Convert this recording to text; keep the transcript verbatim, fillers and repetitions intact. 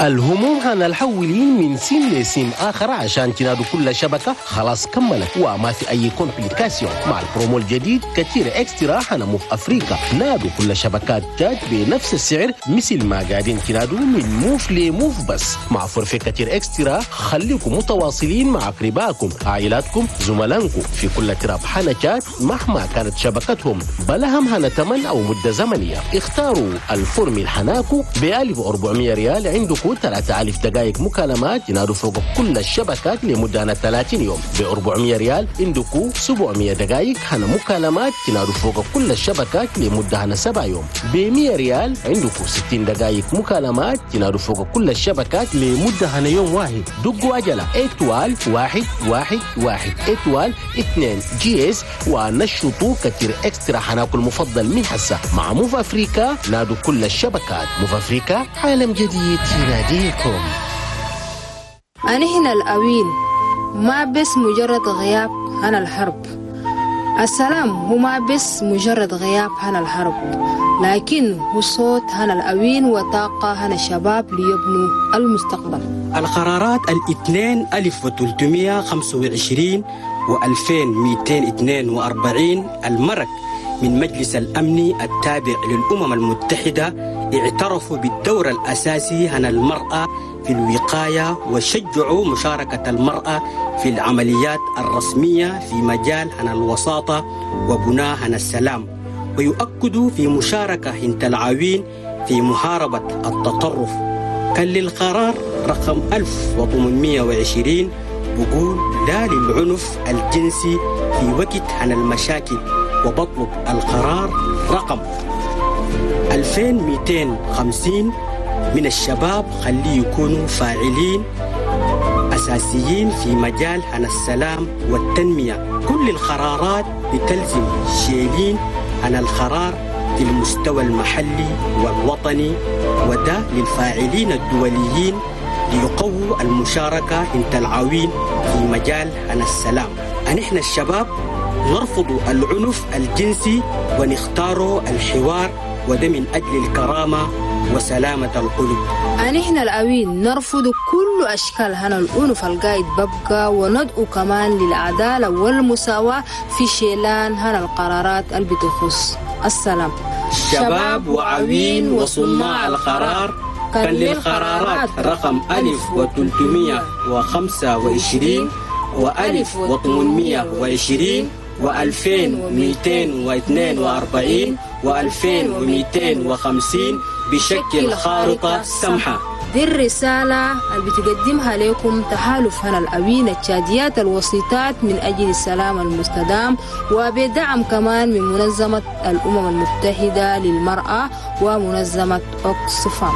الهموم هنحولين من سين لسين آخر عشان تنادوا كل شبكة خلاص كملت وما في أي كومبليكاسيون. مع البرومو الجديد كتير إكسترا حنمو في أفريقيا. نادوا كل شبكات جات بنفس السعر مثل ما قاعدين تنادوا من موف لموف بس. مع فرفة كتير إكسترا خليكم متواصلين مع أقربائكم، عائلاتكم، زملائكم في كل تراب حنكات مهما كانت شبكتهم، بلهم هنا تمن أو مدة زمنية. اختاروا الفورم الحناكو ب ألف وأربعمية ريال، عندكم ثلاثة آلاف دقائق مكالمات ينادوا فوق كل الشبكات لمدة ثلاثين يوم. ب أربعمية ريال عندكم سبعمية دقائق هنا مكالمات ينادوا فوق كل الشبكات لمدة هنا سبعة يوم. ب مية ريال عندكم ستين دقائق مكالمات ينادوا فوق كل الشبكات لمدة هنا يوم واحد. دقوا عجلة اتوال واحد واحد واحد اتوال اثنين جي اس ونشطوا كتير اكسترا حناكو المفضل من حسة. مع موف افريكا نادوا كل الشبكات. موف افريكا عالم جديد يناديكم. أنا هنا الأوين، ما بس مجرد غياب عن الحرب. السلام هو ما بس مجرد غياب عن الحرب، لكن هو صوت عن الأوين وطاقة عن الشباب ليبنوا المستقبل. القرارات الاثنين ألف وثلاثمية خمسة وعشرين وألفين مئتين اثنين وأربعين المرك من مجلس الأمن التابع للأمم المتحدة اعترفوا بالدور الأساسي عن المرأة في الوقاية وشجعوا مشاركة المرأة في العمليات الرسمية في مجال عن الوساطة وبناء عن السلام، ويؤكدوا في مشاركة هند العوين في محاربة التطرف. كان للقرار رقم ألف وثمانمية وعشرين بقول لا للعنف الجنسي في وقت عن المشاكل، وبطلب القرار رقم ألفين ومئتين وخمسين من الشباب خليه يكونوا فاعلين أساسيين في مجال عن السلام والتنمية. كل القرارات بتلزم شيلين عن القرار في المستوى المحلي والوطني، وده للفاعلين الدوليين ليقووا المشاركة هند العوين في مجال عن السلام. نحن الشباب نرفض العنف الجنسي ونختار الحوار، وده من أجل الكرامة وسلامة القلوب. نحن الأوين نرفض كل أشكال هنا العنف القايد ببقى، وندعو كمان للعدالة والمساواة في شيلان هنا القرارات اللي بتخص السلام. شباب وعوين وصناع القرار كان للقرارات رقم ألف وثلاثمية وخمسة وعشرين وألف وثمانمية وعشرين وألفين ومئتين واثنين وأربعين وألفين ومئتين وخمسين بشكل خارطة سمحة. دي الرسالة اللي بتقدمها لكم تحالف هنا الأوين التشاديات الوسيطات من أجل السلام المستدام، وبدعم كمان من منظمة الأمم المتحدة للمرأة ومنظمة أوكسفام.